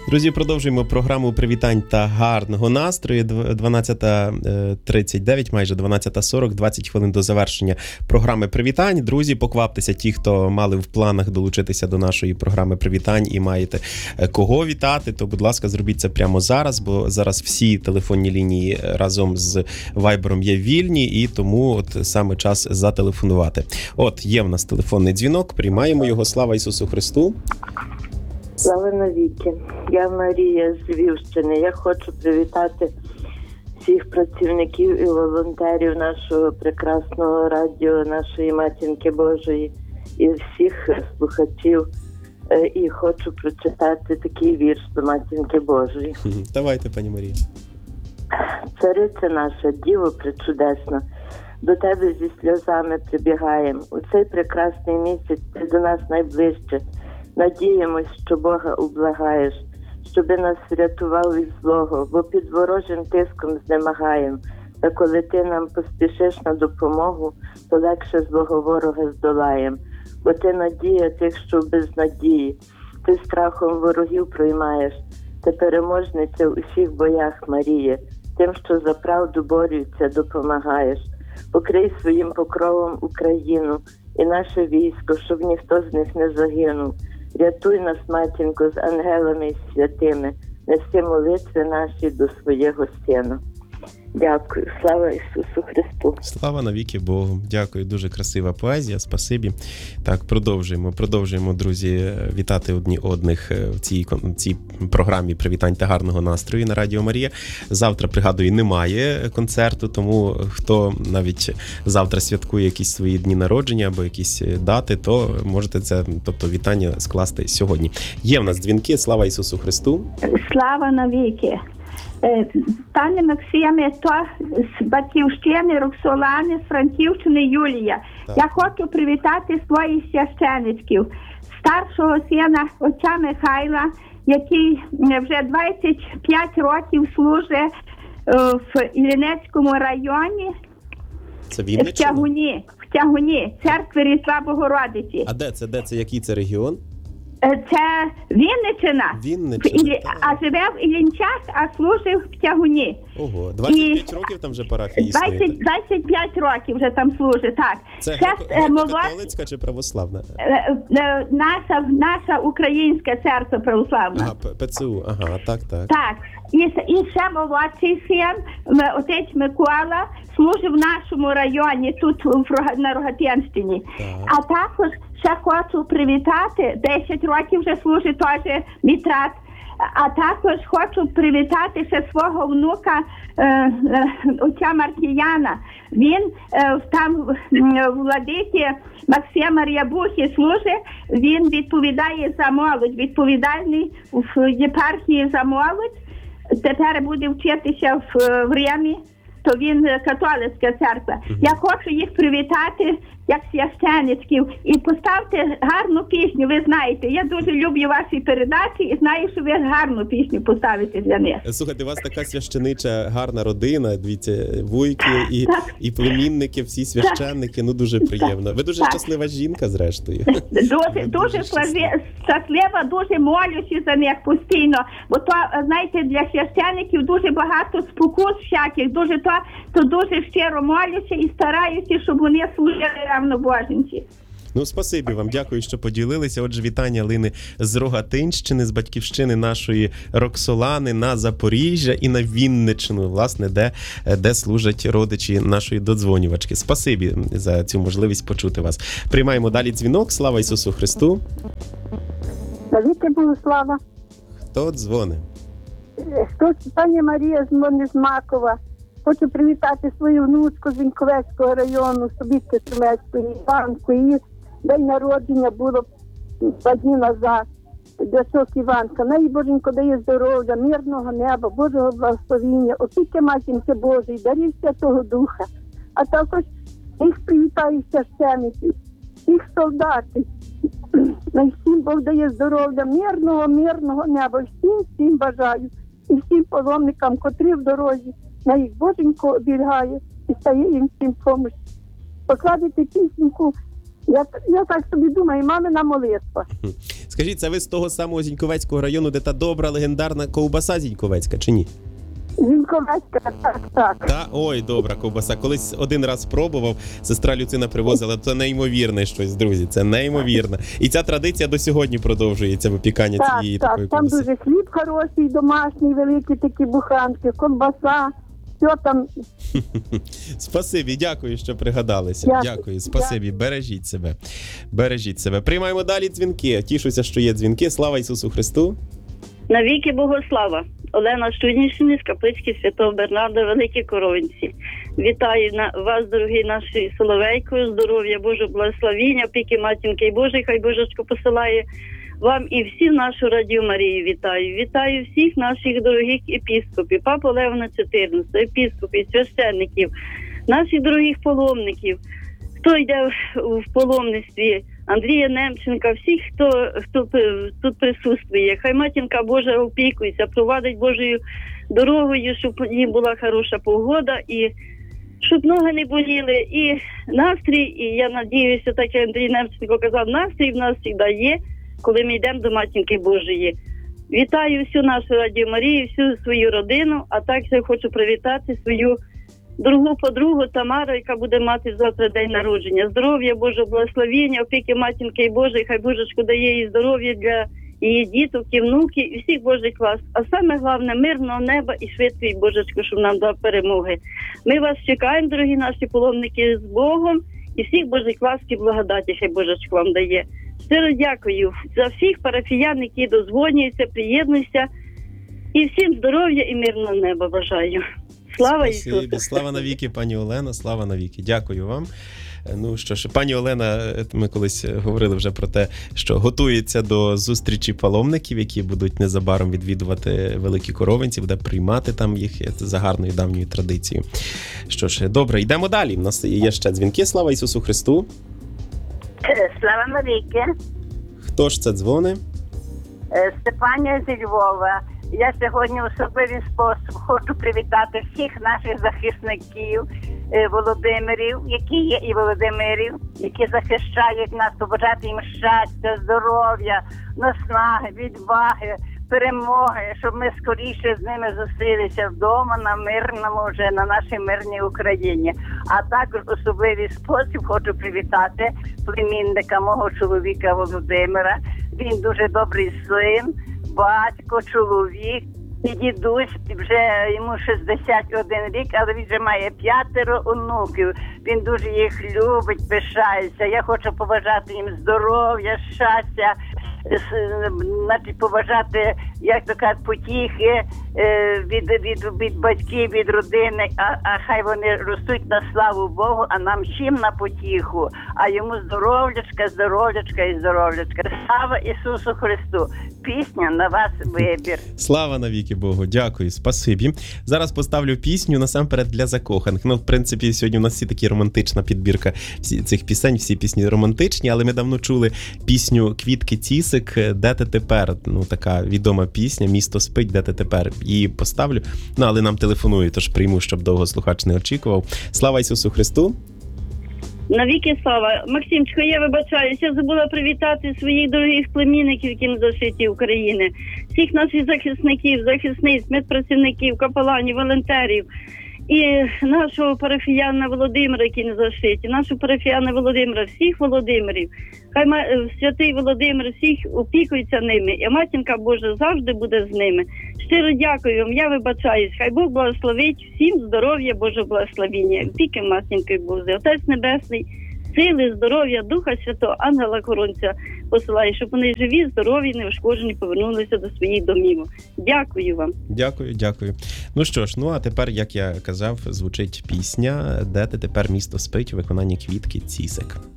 Друзі, продовжуємо програму привітань та гарного настрою. 12:39, майже 12:40, 20 хвилин до завершення програми привітань. Друзі, покваптеся ті, хто мали в планах долучитися до нашої програми привітань і маєте кого вітати, то, будь ласка, зробіть це прямо зараз, бо зараз всі телефонні лінії разом з Вайбером є вільні, і тому от саме час зателефонувати. От, є в нас телефонний дзвінок, приймаємо його. Слава Ісусу Христу! Слава навіки. Я Марія з Львівщини. Я хочу привітати всіх працівників і волонтерів нашого прекрасного радіо, нашої Матінки Божої і всіх слухачів. І хочу прочитати такий вірш до Матінки Божої. Давайте, пані Марія. Цариця наша, Діво пречудесна, до тебе зі сльозами прибігаєм. У цей прекрасний місяць ти до нас найближче. Надіємось, що Бога ублагаєш, щоби нас врятував від злого, бо під ворожим тиском знемагаєм. Та коли ти нам поспішиш на допомогу, то легше злого ворога здолаєм. Бо ти надія тих, що в безнадії, ти страхом ворогів проймаєш, ти переможниця в усіх боях, Марія, тим, що за правду борються, допомагаєш. Покрий своїм покровом Україну і наше військо, щоб ніхто з них не загинув. Рятуй нас, Матінко, з ангелами і святими, неси молитви наші до свого Сина. Дякую. Слава Ісусу Христу. Слава навіки Богу. Дякую. Дуже красива поезія. Спасибі. Так, продовжуємо, друзі, вітати одні одних в цій програмі привітань та гарного настрою на Радіо Марія. Завтра, пригадую, немає концерту, тому хто навіть завтра святкує якісь свої дні народження або якісь дати, то можете це, тобто вітання скласти сьогодні. Є в нас дзвінки. Слава Ісусу Христу. Слава навіки. Пане Максиме, то з Батьківщини, Роксолани, з Франківщини Юлія. Так. Я хочу привітати своїх священичків. Старшого сина отця Михайла, який вже 25 років служить в Іллінецькому районі. Це Вінниччина? В Тягуні, церкви Різдва Богородиці. А де це? Який це регіон? Це Вінниччина. А живе в Іллінцях, а служив в Тягуні. Ого, 25 років там вже парафія існує? 25 років вже там служить, так. Це католицька чи православна? Наша українська церква православна. Ага, ПЦУ, ага, так. Так, і ще молодший син, отець Микола, служив в нашому районі, тут на Рогатинщині. А також ще хочу привітати, 10 років вже служить теж мітрат, а також хочу привітати ще свого внука, отця Маркіяна. Він там в владиці Максима Рябухи служить, він відповідає за молодь, відповідальний в єпархії за молодь. Тепер буде вчитися в Римі, то він католицька церква. Я хочу їх привітати як священичків і поставте гарну пісню. Ви знаєте, я дуже люблю ваші передачі і знаю, що ви гарну пісню поставите для них. Слухайте, у вас така священича гарна родина, дивіться, вуйки і племінники, всі священники, ну дуже приємно. Ви дуже щаслива жінка, зрештою. Дуже щаслива, дуже молюся за них постійно, бо то, знаєте, для священиків дуже багато спокус всяких, то дуже щиро молюся і стараюся, щоб вони служили равнобоженці. Ну, спасибі вам, дякую, що поділилися. Отже, вітання Лини з Рогатинщини, з батьківщини нашої Роксолани, на Запоріжжя і на Вінниччину, власне, де служать родичі нашої додзвонювачки. Спасибі за цю можливість почути вас. Приймаємо далі дзвінок. Слава Ісусу Христу. Навіки Богослава. Хто дзвонить? Пані Марія з Макова. Хочу привітати свою внучку з Віньковецького району, Собітки Сумецької, Іванку. Її день народження було 2 дні назад. Дочок Іванка. Най Боженько дає здоров'я, мирного неба, Божого благословіння, опіки Матінки Божої, дарів Святого Духа. А також їх привітаю священиків, всіх солдатів. Най всім Бог дає здоров'я, мирного неба. Всім бажаю. І всім паломникам, котрі в дорозі, на їх Боженько оберігає і стає їм всім помощь. Покладете пісеньку, я так собі думаю, мамина молитва. Скажіть, це ви з того самого Зіньковецького району, де та добра легендарна ковбаса Зіньковецька, чи ні? Зіньковецька, так. Та, ой, добра ковбаса. Колись один раз пробував, сестра Люцина привозила, це неймовірне щось, друзі, це неймовірно. І ця традиція до сьогодні продовжується, випікання цієї такої там ковбаси. дуже хліб хороший, домашній, великі такі буханки, ковбаса, все там. Спасибі, дякую, що пригадалися. Дякую, спасибі, бережіть себе. Бережіть себе. Приймаємо далі дзвінки. Тішуся, що є дзвінки. Слава Ісусу Христу! Навіки Богослава. Олена Студнішини з каплички Святого Бернарда, Великі Коровинці. Вітаю вас, дорогі наші Соловейко, здоров'я, Боже, благословіння, опіки Матінки Божої, хай Божечко посилає вам і всі нашу Радіо Марію вітаю. Вітаю всіх наших дорогих епіскопів, Папу Левана 14, епіскопів, священників, наших дорогих паломників, хто йде в паломництві, Андрія Немченка, всіх, хто тут присутствує. Хай Матінка Божа опікується, провадить Божою дорогою, щоб їм була хороша погода і щоб ноги не боліли. І настрій, і я надіюся, так як Андрій Немченко казав, настрій в нас завжди є, коли ми йдемо до Матінки Божої. Вітаю всю нашу Радіо Марію, всю свою родину, а також я хочу привітати свою дорогу подругу Тамару, яка буде мати завтра день народження. Здоров'я, Боже, благословіння, опіки Матінки Божої, хай Божечко дає їй здоров'я для її діток і внуків, і всіх Божих вас. А саме головне, мирного неба і швидкої Божечко, щоб нам дав перемоги. Ми вас чекаємо, дорогі наші паломники, з Богом, і всіх Божих ласки, благодаті, хай Божечко вам дає. Щиро дякую за всіх парафіян, які дозвонюються, приєднуються, і всім здоров'я і мирного неба бажаю. Слава Ісусу! Слава навіки, пані Олена, слава навіки. Дякую вам. Ну що ж, пані Олена, ми колись говорили вже про те, що готується до зустрічі паломників, які будуть незабаром відвідувати Великі Коровинці, буде приймати там їх за гарною давньою традицією. Що ж, добре, йдемо далі. У нас є ще дзвінки. Слава Ісусу Христу! Слава навіки! Хто ж це дзвони? Степанія зі Львова. Я сьогодні в особливий спосіб хочу привітати всіх наших захисників, Володимирів, які є і Володимирів, які захищають нас, побажати їм щастя, здоров'я, наснаги, відваги, перемоги, щоб ми скоріше з ними зустрілися вдома на мирному, вже на нашій мирній Україні. А також в особливий спосіб хочу привітати племінника мого чоловіка Володимира. Він дуже добрий син, батько, чоловік і дідусь, вже йому 61 рік, але він вже має 5 онуків. Він дуже їх любить, пишається. Я хочу побажати їм здоров'я, щастя, значить, побажати, як то кажуть, потіхи від батьків, від родини, а хай вони ростуть на славу Богу, а нам всім на потіху, а йому здоров'ячка, здоров'ячка і здоров'ячка. Слава Ісусу Христу! Пісня на вас вибір. Слава навіки Богу, дякую, спасибі. Зараз поставлю пісню насамперед для закоханих. Ну, в принципі, сьогодні у нас всі такі романтична підбірка цих пісень, всі пісні романтичні, але ми давно чули пісню «Квітки Цісик», «Де ти тепер?» Ну, така відома пісня, «Місто спить, де ти тепер?» Її поставлю, ну, але нам телефонують, тож прийму, щоб довго слухач не очікував. Слава Ісусу Христу! Навіки слава. Максимчко, я вибачаюся, я забула привітати своїх дорогих племінників, які на защиті України. Всіх наших захисників, захисниць, медпрацівників, капеланів, волонтерів. І нашого парафіяна Володимира, який на защиті, нашого парафіяна Володимира, всіх Володимирів. Хай святий Володимир всіх опікується ними, і Матінка Божа завжди буде з ними. Щиро дякую вам, я вибачаюсь. Хай Бог благословить всім здоров'я, Боже благословіння. Опіки Матінки Божої. Отець Небесний, сили, здоров'я, Духа Святого, ангела-хоронця посилає, щоб вони живі, здорові, неушкоджені повернулися до своїх домів. Дякую вам. Дякую, дякую. Ну що ж, ну а тепер, як я казав, звучить пісня «Де ти тепер, місто спить» у виконанні Квітки Цісик.